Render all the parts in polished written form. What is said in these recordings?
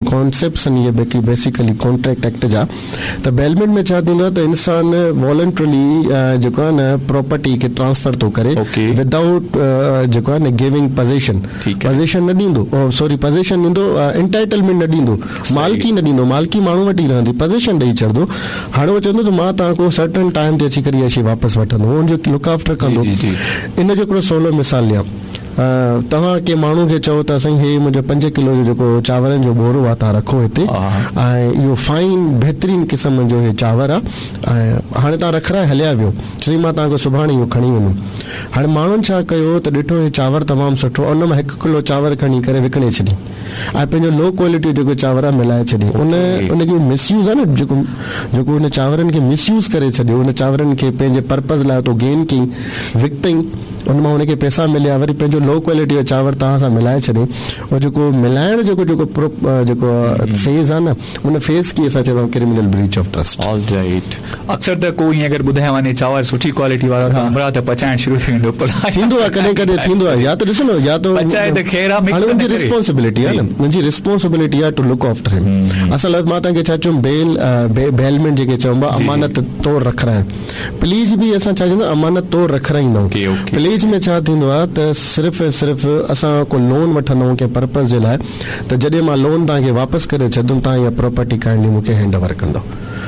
Concepts आहिनि इहे basically contract act जा। त बेलमेंट में छा थींदो आहे त इंसान वॉलंटरली जेको आहे न प्रॉपर्टी खे ट्रांसफर थो करे विदाउट जेको आहे न गिविंग पोजेशन न ॾींदो, सॉरी पोजेशन ॾींदो, एंटाइटलमेंट न ॾींदो, मालिकी न ॾींदो, मालिकी माण्हू वटि ई रहंदी, पोजेशन ॾेई छॾंदो। हाणे उहो चवंदो त मां तव्हांखो सर्टन टाइम ते अची करे इहा शइ वापसि वठंदो, हुनजो लुक आफ्टर कंदो। इन जो हिकिड़ो सवलो मिसाल ॾियां, तव्हां के माण्हू खे चओ त साईं हे मुंहिंजो 5 किलो जो जेको चांवरनि जो बोरो आहे तव्हां रखो हिते, ऐं इहो फाइन बहितरीन क़िस्म जो हे चांवर आहे, ऐं हाणे तव्हां रखराए हलिया वियो, चई मां तव्हांखे सुभाणे इहो खणी वेंदुमि। हाणे माण्हुनि छा कयो त ॾिठो हे चांवर तमामु सुठो, उन मां 1 किलो चांवर खणी करे विकिणे छॾी ऐं पंहिंजो लो क्वालिटी जेको चांवर आहे मिलाए छॾी। उनखे मिसयूज़ आहे न, जेको उन चांवरनि खे मिसयूज़ करे छॾियो, उन चांवरनि खे पंहिंजे पर्पज़ लाइ तो गेन कई, विकितई, उन मां उनखे पैसा मिलिया, वरी पंहिंजो लो क्वालिटी जो चांवर तव्हां सां मिलाए छॾे। और जेको मिलाइण जेको फेज़ आहे न, उन फेज़ खे असां चवंदा आहियूं criminal breach of trust. Alright. अक्सर त कोई ईअं अगरि ॿुधाए वञे चांवर सुठी क्वालिटी वारा त हमरा त पचाइण शुरू थी वेंदो, थींदो आहे कॾहिं कॾहिं थींदो आहे, या त ॾिसो न, या त पचाए त ख़ैर आहे, हाणे मुंहिंजी रिस्पॉन्सिबिलिटी आहे न, मुंहिंजी रिस्पॉन्सिबिलिटी आहे टू लुक आफ्टर हिम। असल मां तव्हांखे छा चयुमि, बेलमेंट जेके चइबो आहे अमानत तौर रखराइण, प्लीज बि असां छा चवंदा अमानत तौर रखराईंदा आहियूं। प्लीज में छा थींदो आहे त सिर्फ़ु ऐं सिर्फ़ु असां को लोन वठंदा आहियूं कंहिं पर्पज़ जे लाइ, त जॾहिं मां लोन तव्हांखे वापसि करे छॾंदुमि तव्हां इहा प्रॉपर्टी काइंडली मूंखे हैंड ओवर कंदो।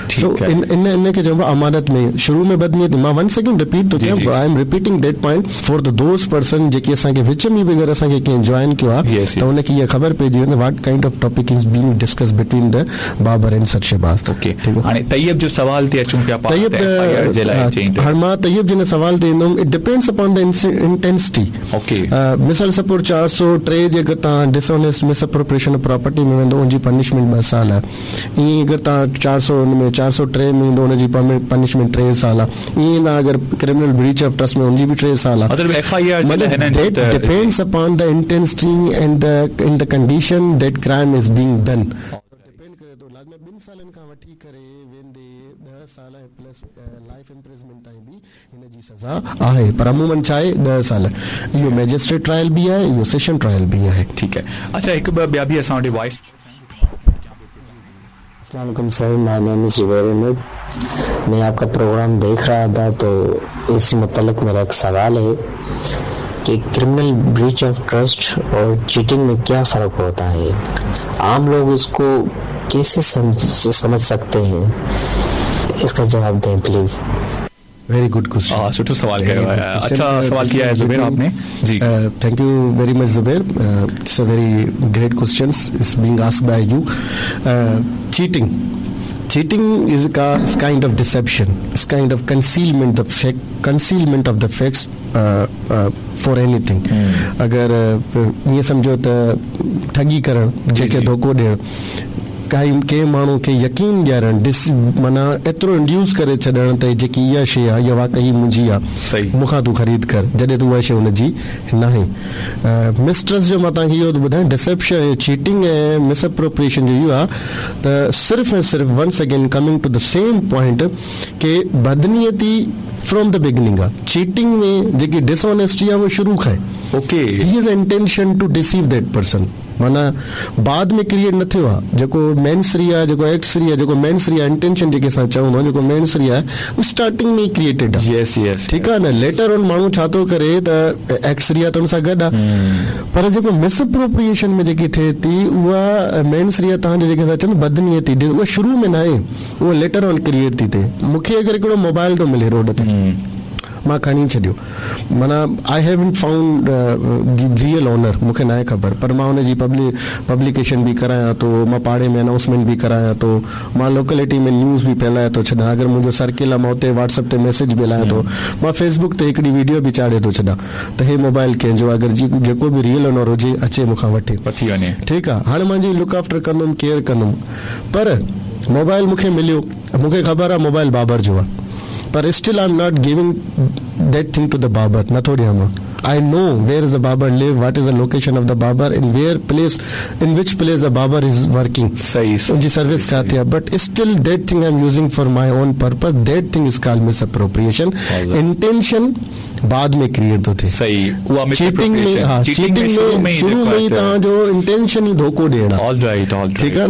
इन खे चइबो आहे अमानत में शुरू में बदनीयत। मां वन सेकेंड रिपीट थो कयां, I am repeating that point for the those person जेके असांखे विच में बि अगरि असांखे कंहिं जॉइन कयो आहे त उनखे इहा ख़बर पइजी वञे what kind of topic is being discuss between the Babur and sir Shahbaz. हाणे तैयब जो सवाल ते अचूं पिया। हाणे मां तैयब जे सवाल ते ईंदुमि, it depends upon the intensity. मिसाल सपोज 403 जे अगरि तव्हां डिसऑनेस्ट मिसअप्रोप्रिएशन ऑफ प्रॉपर्टी में वेंदो, उनजी पनिशमेंट 2 साल आहे। ईअं अगरि तव्हां 403 में ईंदो, उनजी पनिशमेंट 3 साल आहे। ईअं तव्हां अगरि क्रिमिनल ब्रीच ऑफ ट्रस्ट में उनजी बि 3 साल आहे। Depends upon the intensity and in the condition that crime is being done. Depend करे थो, लाज़मी 2 सालनि खां वठी करे वेंदे 10 साल प्लस लाइफ इम्प्रिजमेंट ताईं बि हिनजी सज़ा आहे, पर अमूमन छा आहे 10 साल। इहो मैजिस्ट्रेट ट्रायल भी है, इहो सेशन ट्रायल भी है। ठीक है। अच्छा, एक ॿिया बि असां वटि वॉइस। अस्सलाम वालेकुम sir, my name is Zubair Ahmad. मैं आपका प्रोग्राम देख रहा था तो इसी मुतल्लिक मेरा एक सवाल है कि क्रिमिनल ब्रीच ऑफ ट्रस्ट और चीटिंग में क्या फ़र्क होता है, आम लोग इसको कैसे समझ सकते हैं, इसका जवाब दें प्लीज़। Very good question. छोटा सवाल अच्छा सवाल किया है जुबैर आपने जी। Thank U very much Zubair, it's a very great question is being asked by U. Cheating is kind of deception. It's kind of concealment of the facts for anything. अगर ये समझो त ठगी करण, जैसे धोखो ॾियण, कंहिं माण्हू खे यकीन ॾियारण, माना एतिरो इंड्यूस करे छॾण त जेकी इहा शइ आहे इहा वाकई मुंहिंजी आहे, मूंखां तूं ख़रीद कर, जॾहिं तूं उहा शइ हुनजी न आहे। मिसट्रस्ट जो मां तव्हांखे इहो ॿुधायां, डिसेप्शन, चीटिंग ऐं मिसअप्रोप्रिएशन जो इहो आहे त सिर्फ़ु ऐं सिर्फ़ु once again coming two the same point के बदनीयती फ्रॉम द बिगिनिंग आहे। चीटिंग में जेकी डिसऑनेस्टी आहे उहो शुरू खां he is intention two deceive that person, माना बाद में क्रिएट न थियो आहे। जेको मेनसरी आहे, जेको एक्सरी आहे, जेको मेनसरी आहे, इंटेंशन जेके असां चवंदा आहियूं, जेको मेनसरी आहे उहो स्टार्टिंग में ई क्रिएटेड आहे। ठीकु आहे न, लेटर ऑन माण्हू छा थो करे त एक्सरी आहे त हुन सां गॾु आहे, पर जेको मिसअप्रोप्रिएशन में जेकी थिए थी उहा मेनसरी आहे, तव्हांजे जेके असां चवंदा बदनीयती, उहा शुरू में न आहे, उहा लेटर ऑन क्रिएट थी थिए। मूंखे अगरि हिकिड़ो मोबाइल थो मिले रोड ते, मां खणी छॾियो, माना I haven't found the real owner, मूंखे न आहे ख़बर, पर मां हुनजी पब्लिकेशन बि करायां थो, मां पाड़े में अनाउंसमेंट बि करायां थो, मां लोकेलिटी में न्यूज़ बि फैलाए थो छॾां, अगरि मुंहिंजो सर्किल आहे मां उते व्हाट्सअप ते मैसेज बि हलायां थो, मां फेसबुक ते हिकिड़ी वीडियो बि चाढ़े थो छॾां त हे मोबाइल कंहिंजो, अगरि जेको बि रियल ओनर हुजे अचे मूंखां वठी वञे। ठीकु आहे, हाणे मुंहिंजी लुक आफ्टर कंदुमि, केयर कंदुमि, पर मोबाइल मूंखे मिलियो, मूंखे ख़बर आहे मोबाइल बाबर जो आहे, but still I'm not giving that thing to the barber. नथो ॾियां मां। I know where is the barber live, what is the location of the barber, in which place the barber is working. सही उनकी service क्या थी, but still that thing I'm using for my own purpose. That thing is called misappropriation. Intention बाद में create तो थे। सही, cheating में शुरू में ही तव्हांजो इंटेंशन ही धोखो ॾियण। ऑल राइट, ठीक है।